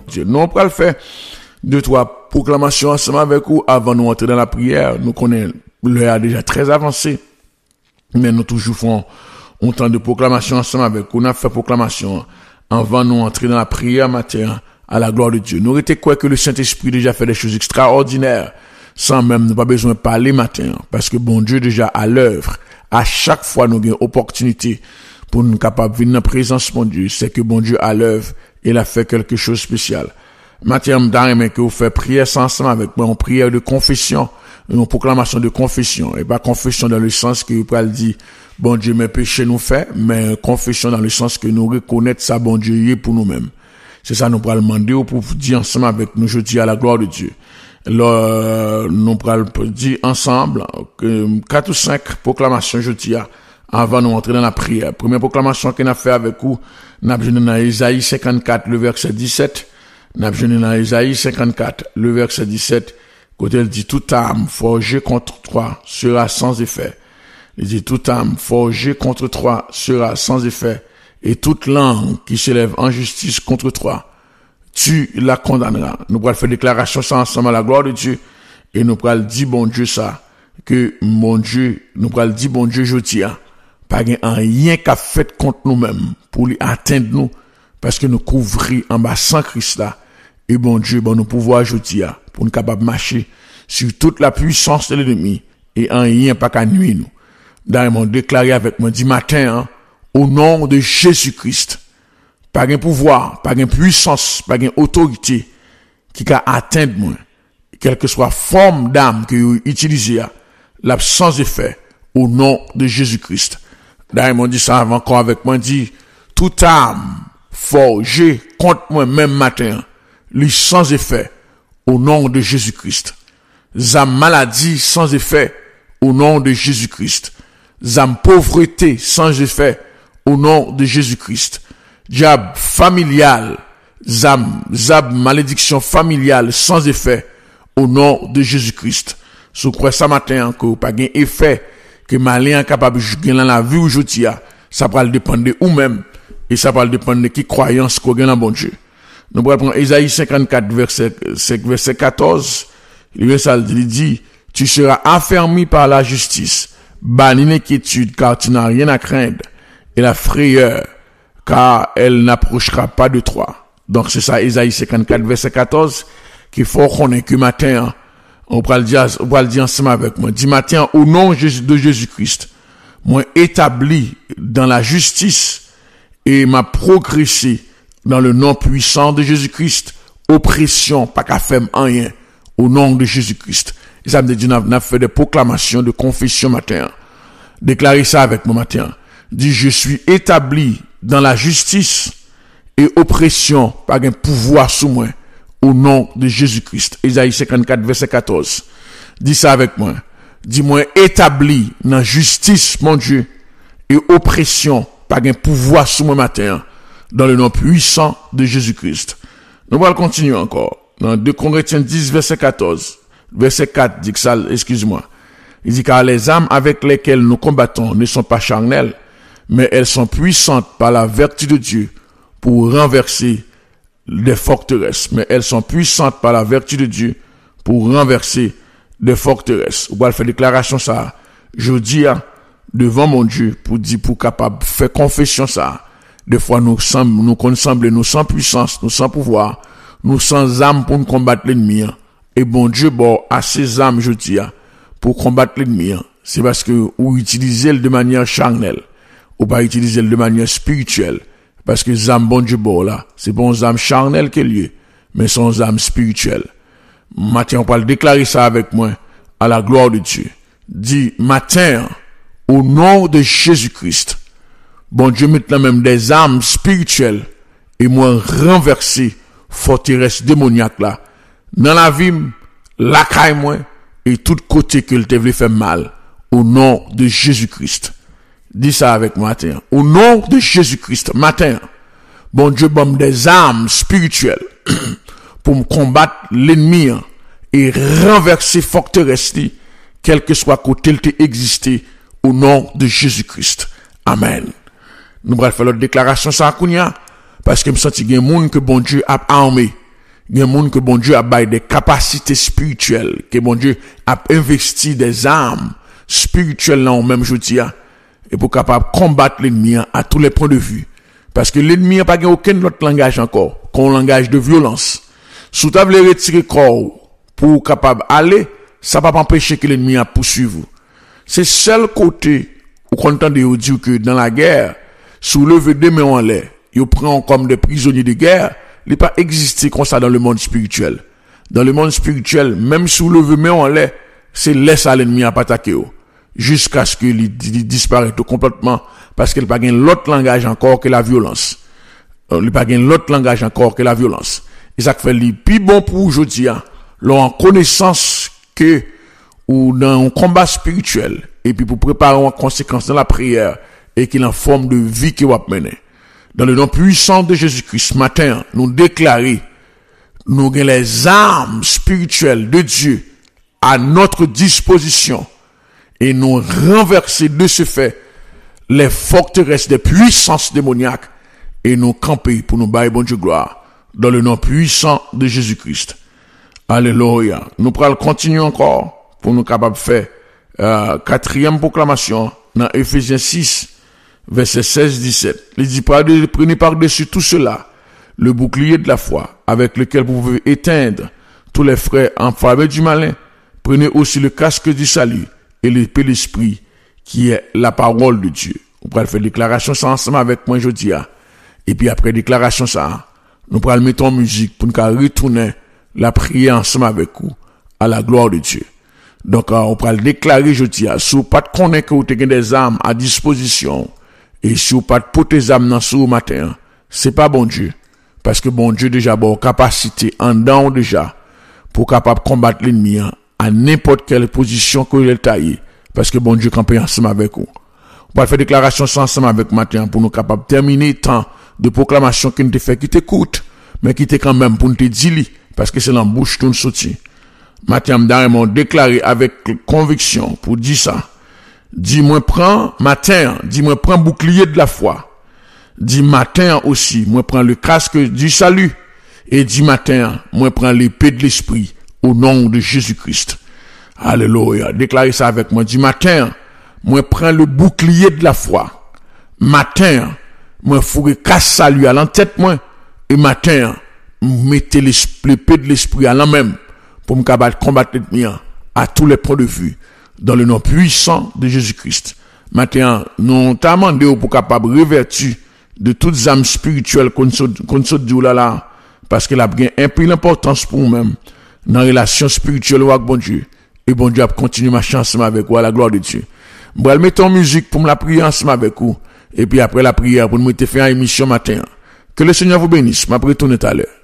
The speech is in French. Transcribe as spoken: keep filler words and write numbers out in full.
Dieu. Nous, on peut le faire deux, trois proclamations ensemble avec vous avant de nous entrer dans la prière. Nous connaissons l'heure déjà très avancée, mais nous toujours faisons un temps de proclamation ensemble avec vous. On a fait proclamation avant de nous entrer dans la prière matin à la gloire de Dieu. Nous étions quoi que le Saint-Esprit déjà fait des choses extraordinaires sans même, nous pas besoin de parler matin parce que bon Dieu déjà à l'œuvre. À chaque fois nous avons une opportunité pour nous capables de venir dans la présence de mon Dieu, c'est que bon Dieu à l'œuvre, il a fait quelque chose de spécial. Mathieu, je que vous faites prière ensemble avec moi, une prière de confession, une proclamation de confession, et pas confession dans le sens que vous pouvez dire, bon Dieu, mes péchés nous fait, mais confession dans le sens que nous reconnaître ça, bon Dieu, pour nous-mêmes. C'est ça, nous pourrons demander pour dire ensemble avec nous, je dis à la gloire de Dieu. Alors, nous pourrons dire ensemble, que quatre ou cinq proclamations, je dis, avant de entrer dans la prière. Première proclamation qu'on a fait avec vous, nous avons dans Isaïe cinquante-quatre, le verset dix-sept. Nous avons dans Isaïe cinquante-quatre, le verset dix-sept, côté il dit, toute âme forgée contre toi sera sans effet. Il dit, toute âme forgée contre toi sera sans effet. Et toute langue qui s'élève en justice contre toi, tu la condamneras. Nous pourrons faire déclaration ça ensemble à la gloire de Dieu. Et nous pourrons dire, bon Dieu, ça, que mon Dieu, nous pourrons dire, bon Dieu, je tiens. Pas rien qu'a fait contre nous-mêmes pour lui atteindre nous parce que nous couvrir en bas sans Christ là et bon Dieu bon nous pouvoir ajouter pour nous capable marcher sur toute la puissance de l'ennemi et en rien pas qu'à nuire nous. D'ailleurs m'ont déclaré avec moi dit matin hein, au nom de Jésus-Christ pas un pouvoir, pas une puissance, pas une autorité qui va atteindre moi quelle que soit forme d'âme que vous utilisez là sans effet au nom de Jésus-Christ. D'ailleurs, m'ont dit ça avant encore avec moi, dit, toute âme forgée contre moi même matin, lui sans effet, au nom de Jésus-Christ. Zam maladie sans effet, au nom de Jésus-Christ. Zam pauvreté sans effet, au nom de Jésus-Christ. Diable familial, zam, zab malédiction familiale sans effet, au nom de Jésus-Christ. Si vous croyez ça matin encore, pas gain effet, que malin capable de gagner dans la vie aujourd'hui, ça va dépendre de vous-même, et ça va dépendre de qui croyance qu'on gagne dans bon Dieu. Nous allons prendre Isaïe cinquante-quatre, verset, verset quatorze, il dit, tu seras affermi par la justice, banni l'inquiétude, car tu n'as rien à craindre, et la frayeur, car elle n'approchera pas de toi. Donc c'est ça, Isaïe cinquante-quatre, verset quatorze, qu'il faut qu'on ait que matin, on va le dire, on va le dire ensemble avec moi. Dis matin, au nom de Jésus-Christ, moi établi dans la justice et m'a progressé dans le nom puissant de Jésus-Christ, oppression, pas qu'à faire rien, au nom de Jésus-Christ. Et ça me dit, on a fait des proclamations de confession matin. Déclarez ça avec moi matin. Dis, je suis établi dans la justice et oppression, pas qu'un pouvoir sous moi. Au nom de Jésus-Christ. Isaïe cinquante-quatre, verset quatorze. Dis ça avec moi. Dis-moi, établi dans justice, mon Dieu, et oppression, pas un pouvoir sous mon matin, dans le nom puissant de Jésus-Christ. Nous allons continuer encore. Dans deux Corinthiens dix, verset quatorze. Verset quatre dit que ça, excuse-moi. Il dit, car les âmes avec lesquelles nous combattons ne sont pas charnelles, mais elles sont puissantes par la vertu de Dieu pour renverser des forteresses, mais elles sont puissantes par la vertu de Dieu pour renverser des forteresses. On va faire déclaration ça. Je dis devant mon Dieu pour dire pour capable faire confession ça. Des fois nous semble nous qu'on semble nous sans puissance, nous sans pouvoir, nous sans âme pour nous combattre l'ennemi. Et bon Dieu bon à ces âmes je dis pour combattre l'ennemi. C'est parce que ou utiliser le de manière charnelle ou pas utiliser le de manière spirituelle. Parce que zam bon Dieu bon là, c'est bon zam charnel que lieu, mais son zam spirituel. Matin, on va le déclarer ça avec moi, à la gloire de Dieu. Dis, matin, au nom de Jésus-Christ, bon Dieu maintenant même des âmes spirituelles, et moi renverser forteresse démoniaque là, dans la vie, la caille moi, et tout côté que le te voulait faire mal, au nom de Jésus-Christ. Dis ça avec moi, matin. Au nom de Jésus-Christ, matin, bon Dieu, bon des âmes spirituelles pour me combattre l'ennemi et renverser forteresse, quel que soit côté il t'est existé, au nom de Jésus-Christ. Amen. Nous allons faire notre déclaration ça, parce que je me sens qu'il y a un monde que bon Dieu a armé Il y a des gens que bon Dieu a baillé des capacités spirituelles, que bon Dieu a investi des armes spirituelles là, même jeudi, et pour capable combattre l'ennemi à tous les points de vue. Parce que l'ennemi n'a pas aucun autre langage encore, qu'un langage de violence. Si tu veux retirer corps pour capable aller, ça va pas empêcher que l'ennemi a poursuivre. C'est seul côté où on entend dire que dans la guerre, soulever des mains en l'air, ils prennent comme des prisonniers de guerre, il n'a pas existé comme ça dans le monde spirituel. Dans le monde spirituel, même soulever mains en l'air, c'est laisser l'ennemi à pas attaquer jusqu'à ce qu'il disparaisse complètement parce qu'il n'a pas l'autre langage encore que la violence. Il n'a pas l'autre langage encore que la violence. Et ça fait le plus bon pour aujourd'hui, l'on en connaissance que ou dans un combat spirituel et puis pour préparer en conséquence dans la prière et qu'il en forme de vie qui va mener. Dans le nom puissant de Jésus-Christ, ce matin, nous déclarer, nous avons les armes spirituelles de Dieu à notre disposition et nous renverser de ce fait les forteresses des puissances démoniaques et nous camper pour nous bailler bon Dieu gloire dans le nom puissant de Jésus-Christ. Alléluia. Nous pourrons continuer encore pour nous capables de faire euh, quatrième proclamation dans Éphésiens six, verset seize dix-sept. Il dit, prenez par-dessus tout cela le bouclier de la foi avec lequel vous pouvez éteindre tous les frais en faveur du malin. Prenez aussi le casque du salut et l'épée de l'esprit qui est la parole de Dieu. Vous pourrez faire déclaration ça ensemble avec moi aujourd'hui. Et puis après déclaration ça, nous pourrons mettre en musique pour nous retourner la prière ensemble avec vous à la gloire de Dieu. Donc, on pourra le déclarer aujourd'hui. Si vous pas de connaître que vous avez des armes à disposition et si vous pas de porter des armes dans ce matin, c'est pas bon Dieu. Parce que bon Dieu déjà bon capacité en dedans déjà pour capable combattre l'ennemi à n'importe quelle position que vous êtes taillé. Parce que bon Dieu campe ensemble avec vous. On pourra faire déclaration ensemble avec matin pour nous capables de terminer le temps de proclamation qui nous te fait qui t'écoute, mais qui t'est quand même pour nous te dire, parce que c'est l'embouche tout nous sorti. Matin, m'ont déclaré avec conviction pour dire ça. Dis-moi prends, matin, dis-moi prends bouclier de la foi. Dis matin aussi, moi prends le casque du salut. Et dis matin, moi prends l'épée de l'esprit au nom de Jésus-Christ. Alléluia. Déclarez ça avec moi. Dis matin, moi prends le bouclier de la foi. Matin, moi fourré casse salut à l'entête moi. Et matin, mettez l'épée de l'esprit à l'en même pour me combattre l'ennemi à tous les points de vue dans le nom puissant de Jésus-Christ. Maintenant, nous t'avons demandé pour capable revertir de toutes âmes spirituelles qu'on se dit là là parce qu'elle a bien un peu d'importance pour nous-mêmes dans la relation spirituelle avec bon Dieu. Et bon Dieu a continué ma chance avec vous à la gloire de Dieu. Je vais mettre en musique pour me la prier ensemble avec vous. Et puis après la prière, pour nous faire une émission matin. Que le Seigneur vous bénisse. Je vais retourner tout à l'heure.